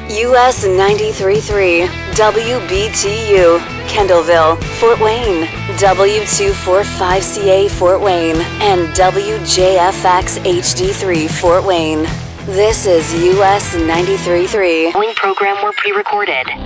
US 93.3 WBTU, Kendallville, Fort Wayne, W245CA Fort Wayne, and WJFX HD3 Fort Wayne. This is US 93.3. Following program were pre-recorded.